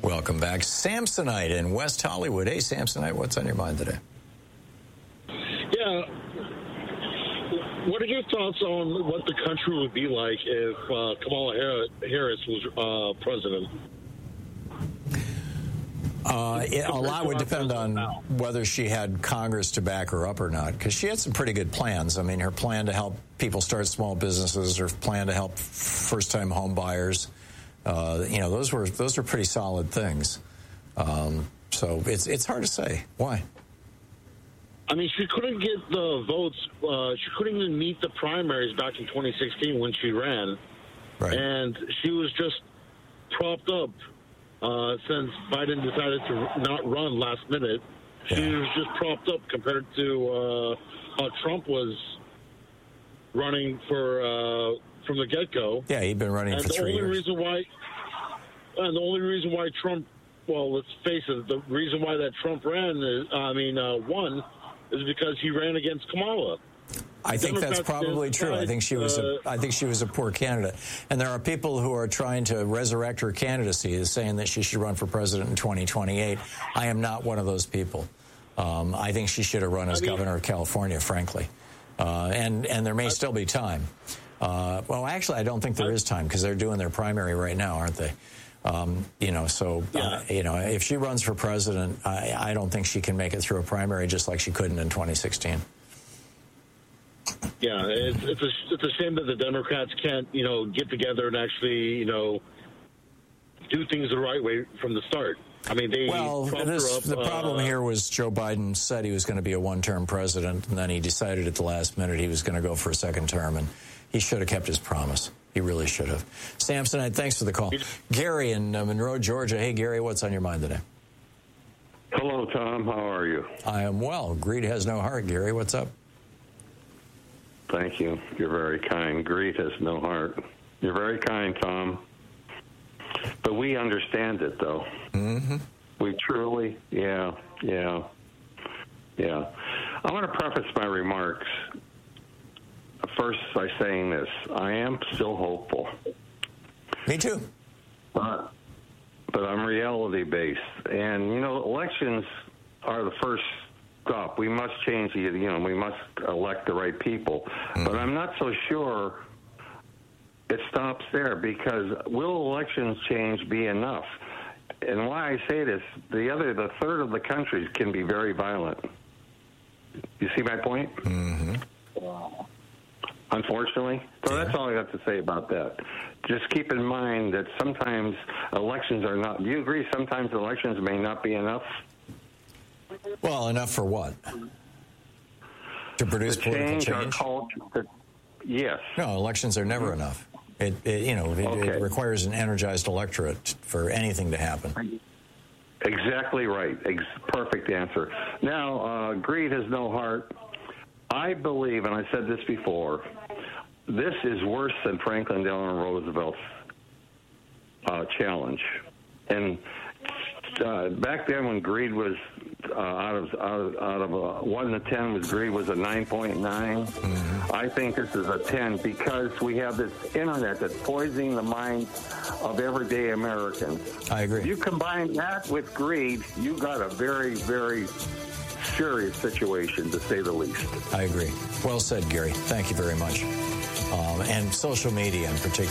Welcome back. Samsonite in West Hollywood. Hey, Samsonite, what's on your mind today? Yeah. What are your thoughts on what the country would be like if Kamala Harris was president? A lot would depend on whether she had Congress to back her up or not, because she had some pretty good plans. I mean, her plan to help people start small businesses, her plan to help first-time home buyers, those were pretty solid things. So it's hard to say. Why? I mean, she couldn't get the votes. She couldn't even meet the primaries back in 2016 when she ran. Right. And she was just propped up since Biden decided to not run last minute. She was just propped up compared to how Trump was running from the get-go. Yeah, he'd been running for 3 years. The only reason why Trump, well, let's face it, the reason why that Trump won is because he ran against Kamala. I think that's probably true. I think she was a poor candidate. And there are people who are trying to resurrect her candidacy, saying that she should run for president in 2028. I am not one of those people. I think she should have run as governor of California, frankly. And there may still be time. Well, actually, I don't think there is time because they're doing their primary right now, aren't they? If she runs for president, I don't think she can make it through a primary just like she couldn't in 2016. Yeah, it's a shame that the Democrats can't, get together and actually, do things the right way from the start. I mean, the problem here was Joe Biden said he was going to be a one-term president, and then he decided at the last minute he was going to go for a second term, and he should have kept his promise. He really should have. Samsonite, thanks for the call. Gary in Monroe, Georgia. Hey, Gary, what's on your mind today? Hello, Tom. How are you? I am well. Greed has no heart, Gary. What's up? Thank you. You're very kind. Greed has no heart. You're very kind, Tom. But we understand it, though. Mm-hmm. We truly, yeah. I want to preface my remarks first by saying this. I am still hopeful. Me too. But I'm reality-based. And, elections are the first stop. We must change we must elect the right people. Mm-hmm. But I'm not so sure it stops there, because will elections change be enough? And why I say this, the third of the countries can be very violent. You see my point? Mm-hmm. Unfortunately. So that's all I have to say about that. Just keep in mind that sometimes elections are not, do you agree sometimes elections may not be enough? Well, enough for what? To produce political change? Our culture. Yes. No, elections are never enough. It requires an energized electorate for anything to happen. Exactly right. Perfect answer. Now, greed has no heart. I believe, and I said this before, this is worse than Franklin Delano Roosevelt's challenge. And back then, when greed was out of 1 to 10, greed was a 9.9. Mm-hmm. I think this is a 10 because we have this internet that's poisoning the minds of everyday Americans. I agree. If you combine that with greed, you got a very, very serious situation, to say the least. I agree. Well said, Gary. Thank you very much. And social media in particular.